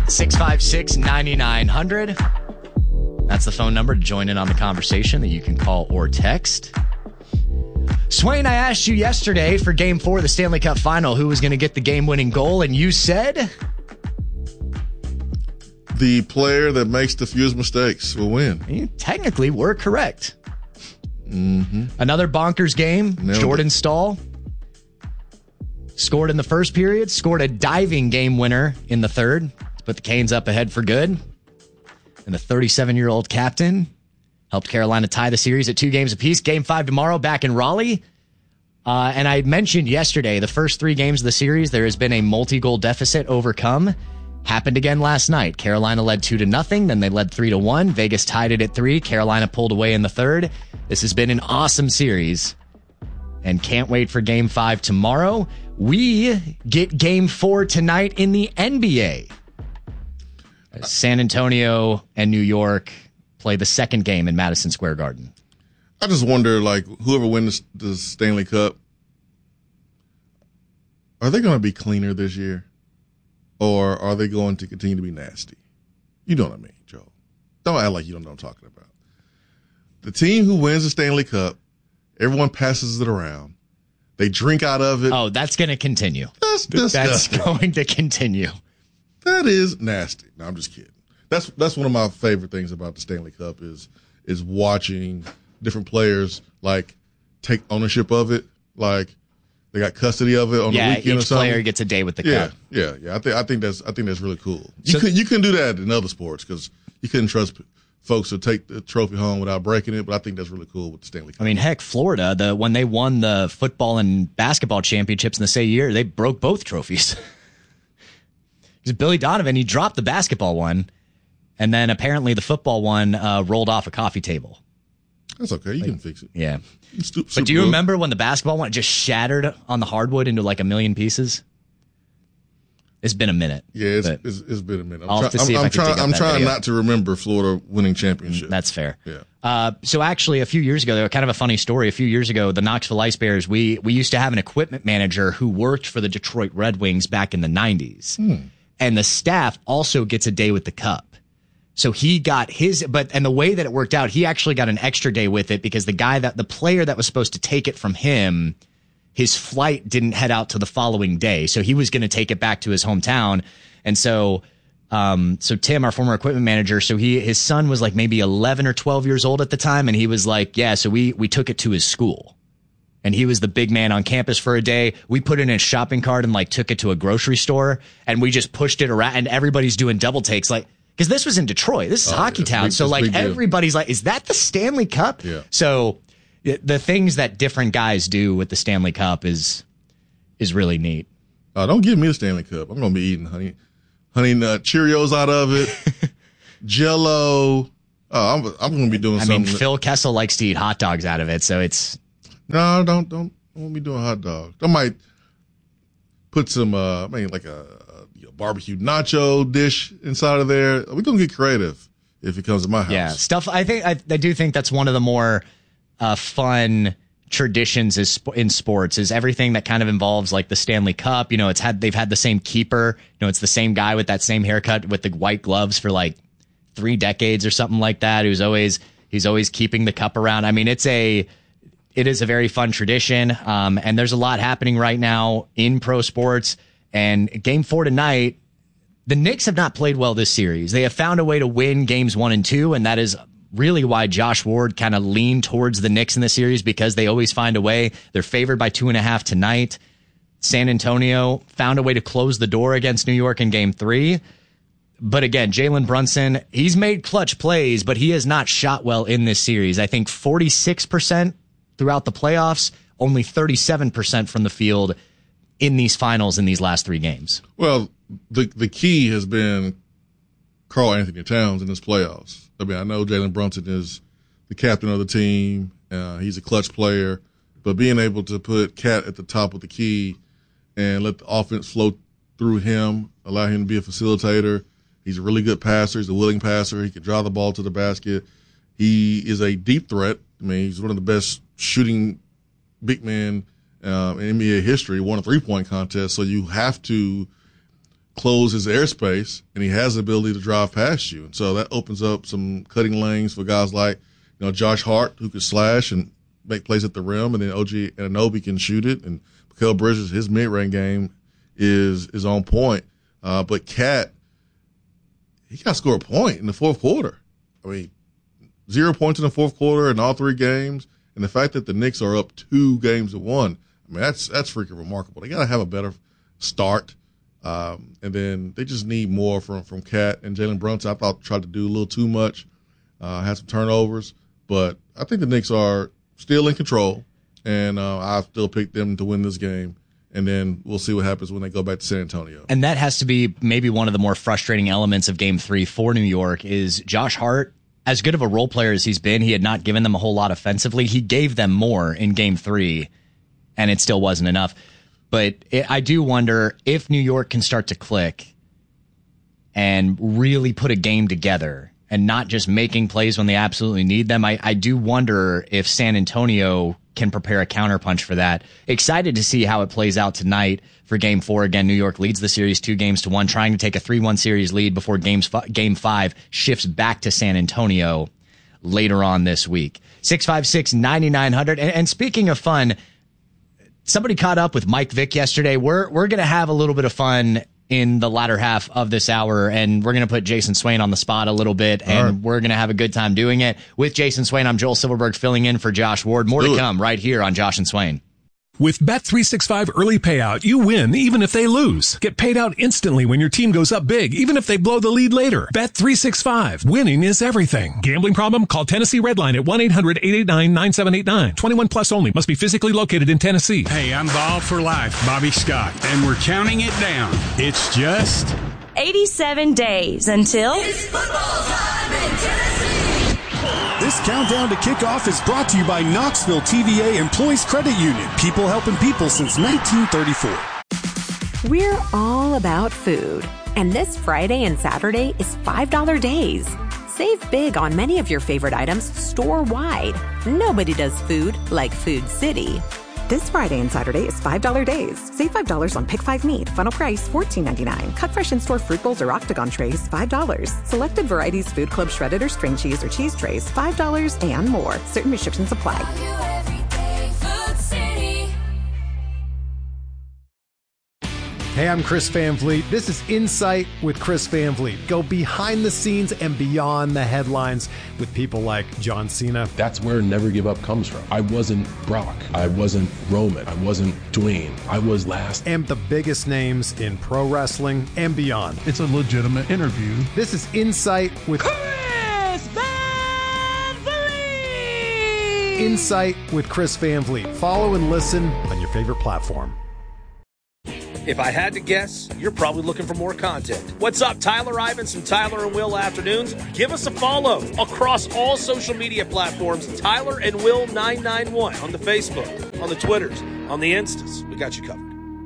888-656-9900. That's the phone number to join in on the conversation that you can call or text. Swain, I asked you yesterday for Game 4 of the Stanley Cup Final who was going to get the game-winning goal, and you said... the player that makes the fewest mistakes will win. You technically were correct. Mm-hmm. Another bonkers game. Jordan Staal scored in the first period, scored a diving game winner in the third to put the Canes up ahead for good. And the 37-year-old captain helped Carolina tie the series at 2 games apiece. Game 5 tomorrow back in Raleigh. And I mentioned yesterday, the first 3 games of the series, there has been a multi-goal deficit overcome. Happened again last night. Carolina led 2-0, then they led 3-1. Vegas tied it at 3. Carolina pulled away in the third. This has been an awesome series, and can't wait for Game 5 tomorrow. We get Game 4 tonight in the NBA. San Antonio and New York play the second game in Madison Square Garden. I just wonder, whoever wins the Stanley Cup, are they going to be cleaner this year? Or are they going to continue to be nasty? You know what I mean, Joe. Don't act like you don't know what I'm talking about. The team who wins the Stanley Cup, everyone passes it around. They drink out of it. Oh, that's going to continue. That's disgusting. That's going to continue. That is nasty. No, I'm just kidding. That's one of my favorite things about the Stanley Cup is watching different players take ownership of it. They got custody of it on the weekend or something. Each player gets a day with the cup. Yeah. I think that's really cool. You couldn't do that in other sports because you couldn't trust folks to take the trophy home without breaking it. But I think that's really cool with the Stanley Cup. I mean, heck, Florida, when they won the football and basketball championships in the same year, they broke both trophies. Because Billy Donovan, he dropped the basketball one, and then apparently the football one rolled off a coffee table. That's okay. You can fix it. Yeah. But do you remember when the basketball one just shattered on the hardwood into a million pieces? It's been a minute. Yeah, it's been a minute. I'm trying not to remember Florida winning championship. That's fair. Yeah. So actually, a few years ago, there was kind of a funny story. A few years ago, the Knoxville Ice Bears, we used to have an equipment manager who worked for the Detroit Red Wings back in the 90s. And the staff also gets a day with the cup. So he got and the way that it worked out, he actually got an extra day with it because the player that was supposed to take it from him, his flight didn't head out to the following day. So he was going to take it back to his hometown. And so Tim, our former equipment manager, his son was maybe 11 or 12 years old at the time. And he was so we took it to his school. And he was the big man on campus for a day. We put it in a shopping cart and took it to a grocery store and we just pushed it around and everybody's doing double takes because this was in Detroit. This is hockey town. So everybody's is that the Stanley Cup? Yeah. So the things that different guys do with the Stanley Cup is really neat. Don't give me the Stanley Cup. I'm going to be eating honey nut Cheerios out of it. Jell-O. I'm going to be doing something. I mean, Phil Kessel likes to eat hot dogs out of it. So it's. No, don't want me doing hot dogs. I might put some, a barbecue nacho dish inside of there. We're going to get creative if it comes to my house. Yeah, stuff. I do think that's one of the more fun traditions in sports is everything that kind of involves the Stanley Cup. They've had the same keeper. It's the same guy with that same haircut with the white gloves for 3 decades or something like that. He's always keeping the cup around. I mean, it is a very fun tradition. And there's a lot happening right now in pro sports. And Game 4 tonight, the Knicks have not played well this series. They have found a way to win games 1 and 2, and that is really why Josh Ward kind of leaned towards the Knicks in the series because they always find a way. They're favored by 2.5 tonight. San Antonio found a way to close the door against New York in Game 3. But again, Jalen Brunson, he's made clutch plays, but he has not shot well in this series. I think 46% throughout the playoffs, only 37% from the field in these finals in these last 3 games. Well, the key has been Karl Anthony Towns in this playoffs. I mean, I know Jalen Brunson is the captain of the team. He's a clutch player, but being able to put Cat at the top of the key and let the offense flow through him, allow him to be a facilitator. He's a really good passer. He's a willing passer. He can drive the ball to the basket. He is a deep threat. I mean, he's one of the best shooting big men in NBA history, won a 3-point contest. So you have to close his airspace, and he has the ability to drive past you. And so that opens up some cutting lanes for guys like, Josh Hart, who could slash and make plays at the rim, and then OG Anunoby can shoot it. And Mikal Bridges, his mid-range game is on point. But Cat, he got to score a point in the fourth quarter. I mean, 0 points in the fourth quarter in all 3 games. And the fact that the Knicks are up 2 games to 1, I mean, that's freaking remarkable. They got to have a better start. And then they just need more from Cat and Jalen Brunson. I thought tried to do a little too much, had some turnovers. But I think the Knicks are still in control, and I still picked them to win this game. And then we'll see what happens when they go back to San Antonio. And that has to be maybe one of the more frustrating elements of Game 3 for New York is Josh Hart, as good of a role player as he's been, he had not given them a whole lot offensively. He gave them more in Game 3, and it still wasn't enough. But I do wonder if New York can start to click and really put a game together and not just making plays when they absolutely need them. I do wonder if San Antonio can prepare a counterpunch for that. Excited to see how it plays out tonight for Game 4. Again, New York leads the series 2-1, trying to take a 3-1 series lead before Game 5 shifts back to San Antonio later on this week. 656-9900. And speaking of fun, somebody caught up with Mike Vick yesterday. We're going to have a little bit of fun in the latter half of this hour, and we're going to put Jason Swain on the spot a little bit, and we're going to have a good time doing it. With Jason Swain, I'm Joel Silverberg filling in for Josh Ward. More to come right here on Josh and Swain. With Bet365 Early Payout, you win even if they lose. Get paid out instantly when your team goes up big, even if they blow the lead later. Bet365. Winning is everything. Gambling problem? Call Tennessee Redline at 1-800-889-9789. 21 plus only. Must be physically located in Tennessee. Hey, I'm Ball for Life, Bobby Scott, and we're counting it down. It's just 87 days until it's football time in Tennessee. This countdown to kickoff is brought to you by Knoxville TVA Employees Credit Union. People helping people since 1934. We're all about food, and this Friday and Saturday is $5 days. Save big on many of your favorite items store-wide. Nobody does food like Food City. This Friday and Saturday is $5 days. Save $5 on Pick 5 meat. Final price $14.99. Cut fresh in-store fruit bowls or octagon trays, $5. Selected varieties, Food Club shredded or string cheese or cheese trays, $5 and more. Certain restrictions apply. Hey, I'm Chris Van Vliet. This is Insight with Chris Van Vliet. Go behind the scenes and beyond the headlines with people like John Cena. That's where Never Give Up comes from. I wasn't Brock. I wasn't Roman. I wasn't Dwayne. I was last. And the biggest names in pro wrestling and beyond. It's a legitimate interview. This is Insight with Chris Van Vliet. Insight with Chris Van Vliet. Follow and listen on your favorite platform. If I had to guess, you're probably looking for more content. What's up, Tyler Ivins from Tyler and Will Afternoons? Give us a follow across all social media platforms. Tyler and Will 991 on the Facebook, on the Twitters, on the Instas. We got you covered.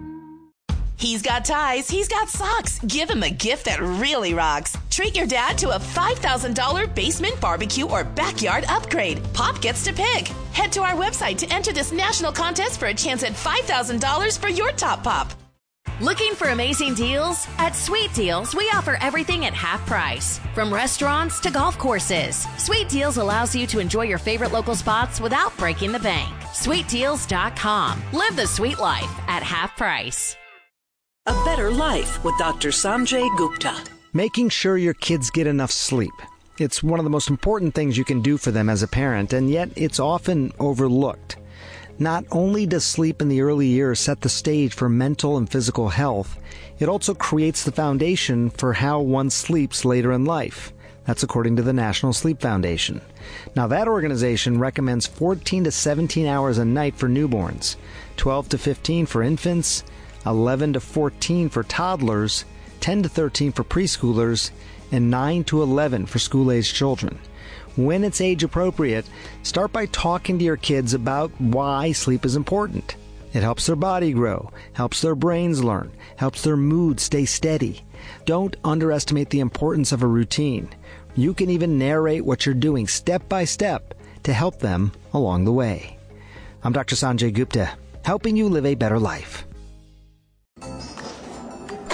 He's got ties, he's got socks. Give him a gift that really rocks. Treat your dad to a $5,000 basement barbecue or backyard upgrade. Pop gets to pick. Head to our website to enter this national contest for a chance at $5,000 for your top pop. Looking for amazing deals? At Sweet Deals, we offer everything at half price. From restaurants to golf courses, Sweet Deals allows you to enjoy your favorite local spots without breaking the bank. SweetDeals.com. Live the sweet life at half price. A better life with Dr. Sanjay Gupta. Making sure your kids get enough sleep. It's one of the most important things you can do for them as a parent, and yet it's often overlooked. Not only does sleep in the early years set the stage for mental and physical health, it also creates the foundation for how one sleeps later in life. That's according to the National Sleep Foundation. Now, that organization recommends 14 to 17 hours a night for newborns, 12 to 15 for infants, 11 to 14 for toddlers, 10 to 13 for preschoolers, and 9 to 11 for school-aged children. When it's age appropriate, start by talking to your kids about why sleep is important. It helps their body grow, helps their brains learn, helps their mood stay steady. Don't underestimate the importance of a routine. You can even narrate what you're doing step by step to help them along the way. I'm Dr. Sanjay Gupta, helping you live a better life.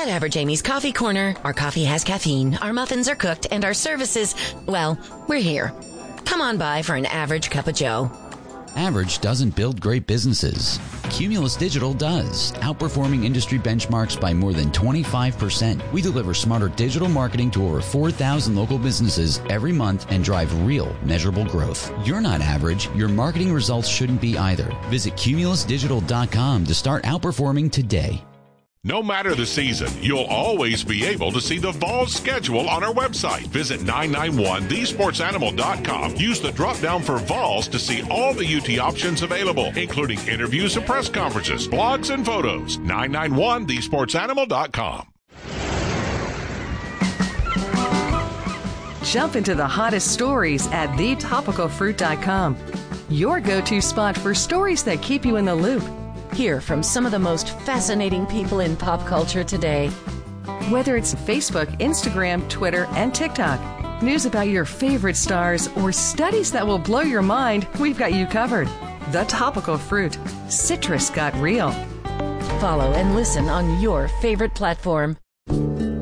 At Average Amy's Coffee Corner, our coffee has caffeine, our muffins are cooked, and our services, well, we're here. Come on by for an average cup of joe. Average doesn't build great businesses. Cumulus Digital does, outperforming industry benchmarks by more than 25%. We deliver smarter digital marketing to over 4,000 local businesses every month and drive real, measurable growth. You're not average. Your marketing results shouldn't be either. Visit cumulusdigital.com to start outperforming today. No matter the season, you'll always be able to see the Vols schedule on our website. Visit 991thesportsanimal.com. Use the drop-down for Vols to see all the UT options available, including interviews and press conferences, blogs, and photos. 991thesportsanimal.com. Jump into the hottest stories at thetopicalfruit.com. Your go-to spot for stories that keep you in the loop. Hear from some of the most fascinating people in pop culture today. Whether it's Facebook, Instagram, Twitter, and TikTok, news about your favorite stars, or studies that will blow your mind, we've got you covered. The Topical Fruit. Citrus got real. Follow and listen on your favorite platform.